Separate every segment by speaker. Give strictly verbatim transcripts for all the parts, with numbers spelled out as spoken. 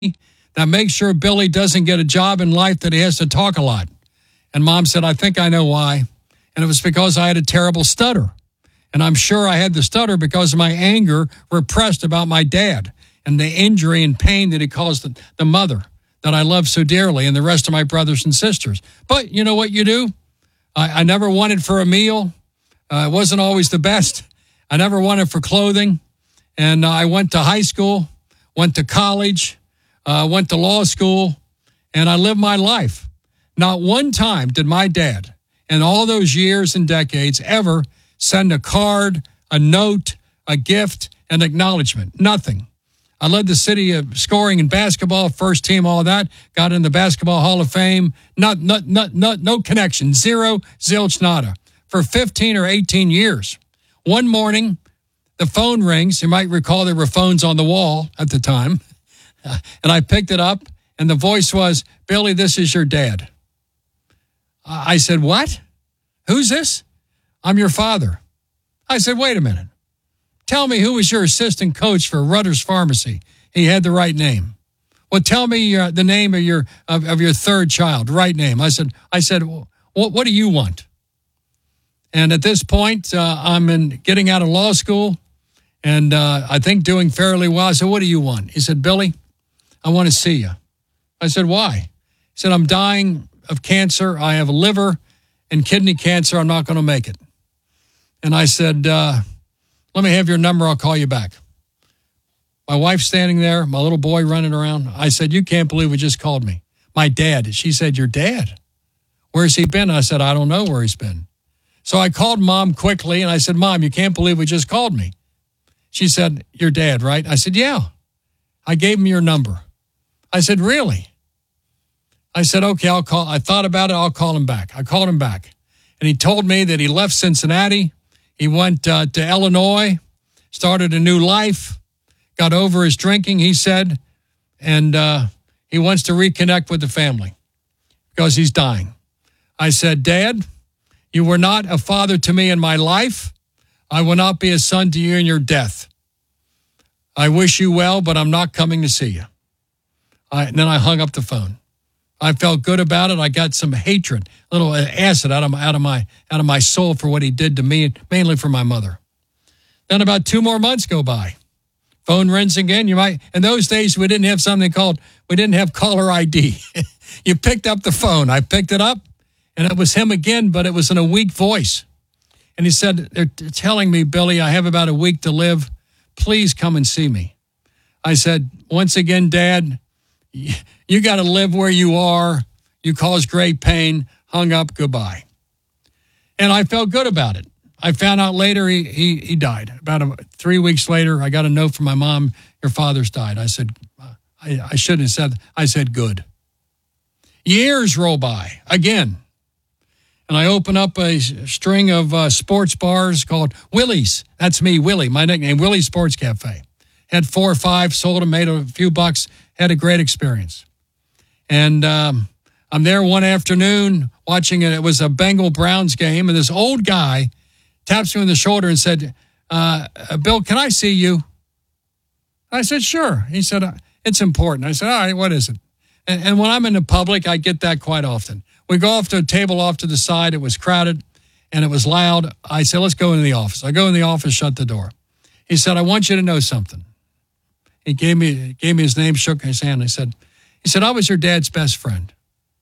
Speaker 1: that makes sure Billy doesn't get a job in life that he has to talk a lot. And Mom said, I think I know why. And it was because I had a terrible stutter. And I'm sure I had the stutter because of my anger repressed about my dad and the injury and pain that he caused the, the mother that I love so dearly and the rest of my brothers and sisters. But you know what you do? I, I never wanted for a meal. Uh, it wasn't always the best. I never wanted for clothing. And uh, I went to high school, went to college, uh, went to law school, and I lived my life. Not one time did my dad, in all those years and decades, ever send a card, a note, a gift, an acknowledgement. Nothing. I led the city of scoring in basketball, first team, all that. Got in the Basketball Hall of Fame. Not, not, not, not, no connection. Zero, zilch, nada. For fifteen or eighteen years. One morning, the phone rings. You might recall there were phones on the wall at the time. And I picked it up, and the voice was, Billy, this is your dad. I said, what? Who's this? I'm your father. I said, wait a minute. Tell me who was your assistant coach for Rutter's Pharmacy. He had the right name. Well, tell me uh, the name of your of, of your third child, right name. I said, I said, what, what do you want? And at this point, uh, I'm in getting out of law school, and uh, I think doing fairly well. I said, what do you want? He said, Billy, I want to see you. I said, why? He said, I'm dying of cancer. I have liver and kidney cancer. I'm not going to make it. And I said, uh, let me have your number. I'll call you back. My wife's standing there, my little boy running around. I said, you can't believe what just called me. My dad. She said, your dad? Where's he been? I said, I don't know where he's been. So I called Mom quickly, and I said, Mom, you can't believe what just called me. She said, your dad, right? I said, yeah. I gave him your number. I said, really? I said, okay, I'll call. I thought about it. I'll call him back. I called him back. And he told me that he left Cincinnati. He went uh, to Illinois, started a new life, got over his drinking, he said, and uh, he wants to reconnect with the family because he's dying. I said, Dad, you were not a father to me in my life. I will not be a son to you in your death. I wish you well, but I'm not coming to see you. I, and then I hung up the phone. I felt good about it. I got some hatred, a little acid out of my, out of my out of my soul for what he did to me, mainly for my mother. Then about two more months go by. Phone rings again. You might in those days we didn't have something called we didn't have caller I D. You picked up the phone. I picked it up, and it was him again, but it was in a weak voice. And he said, "They're telling me, Billy, I have about a week to live. Please come and see me." I said, "Once again, Dad, you got to live where you are. You cause great pain." Hung up, goodbye. And I felt good about it. I found out later he he, he died. About a, three weeks later, I got a note from my mom, your father's died. I said, I, I shouldn't have said, I said, good. Years roll by again. And I open up a string of uh, sports bars called Willie's. That's me, Willie, my nickname, Willie's Sports Cafe. Had four or five, sold them, made a few bucks, had a great experience. And um, I'm there one afternoon watching it. It was a Bengal-Browns game, and this old guy taps me on the shoulder and said, uh, Bill, can I see you? I said, sure. He said, it's important. I said, all right, what is it? And, and when I'm in the public, I get that quite often. We go off to a table off to the side. It was crowded, and it was loud. I said, let's go into the office. I go in the office, shut the door. He said, I want you to know something. He gave me gave me his name, shook his hand. I said, he said, I was your dad's best friend.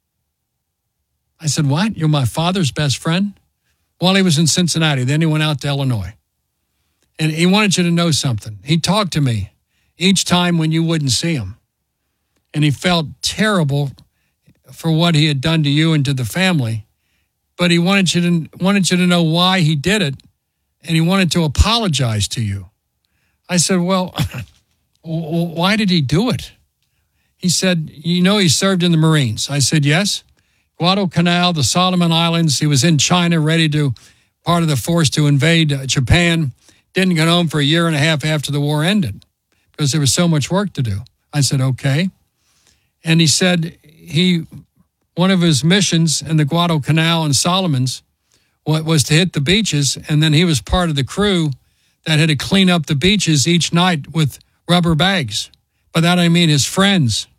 Speaker 1: I said, what? You're my father's best friend? Well, he was in Cincinnati. Then he went out to Illinois. And he wanted you to know something. He talked to me each time when you wouldn't see him. And he felt terrible for what he had done to you and to the family. But he wanted you to wanted you to know why he did it. And he wanted to apologize to you. I said, well, why did he do it? He said, you know, he served in the Marines. I said, yes. Guadalcanal, the Solomon Islands. He was in China, ready to, part of the force to invade uh, Japan. Didn't get home for a year and a half after the war ended because there was so much work to do. I said, okay. And he said he, one of his missions in the Guadalcanal and Solomons was to hit the beaches, and then he was part of the crew that had to clean up the beaches each night with rubber bags By that I mean his friends.